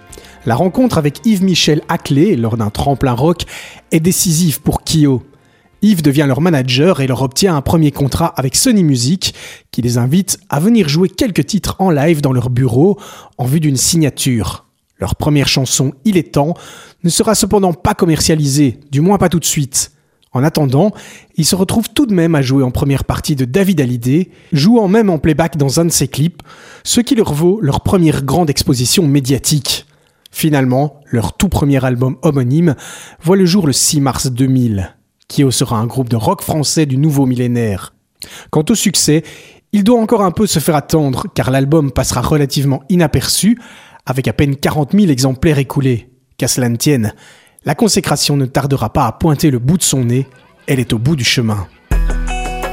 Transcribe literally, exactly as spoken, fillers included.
La rencontre avec Yves-Michel Aclé lors d'un tremplin rock est décisive pour Kyo. Yves devient leur manager et leur obtient un premier contrat avec Sony Music qui les invite à venir jouer quelques titres en live dans leur bureau en vue d'une signature. Leur première chanson, Il est temps, ne sera cependant pas commercialisée, du moins pas tout de suite. En attendant, ils se retrouvent tout de même à jouer en première partie de David Hallyday, jouant même en playback dans un de ses clips, ce qui leur vaut leur première grande exposition médiatique. Finalement, leur tout premier album homonyme voit le jour le six mars deux mille. Kyo sera un groupe de rock français du nouveau millénaire. Quant au succès, il doit encore un peu se faire attendre car l'album passera relativement inaperçu avec à peine quarante mille exemplaires écoulés. Qu'à cela ne tienne, la consécration ne tardera pas à pointer le bout de son nez, elle est au bout du chemin.